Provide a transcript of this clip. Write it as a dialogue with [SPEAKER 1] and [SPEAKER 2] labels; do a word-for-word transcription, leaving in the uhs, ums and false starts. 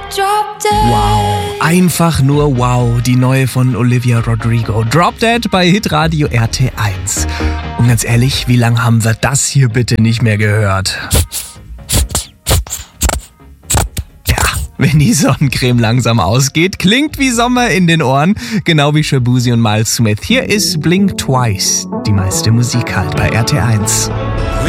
[SPEAKER 1] Wow, einfach nur wow, die neue von Olivia Rodrigo. Drop Dead bei Hitradio R T eins. Und ganz ehrlich, wie lange haben wir das hier bitte nicht mehr gehört? Ja, wenn die Sonnencreme langsam ausgeht, klingt wie Sommer in den Ohren, genau wie Shaboozey und Miles Smith. Hier ist Blink Twice, die meiste Musik halt bei R T eins.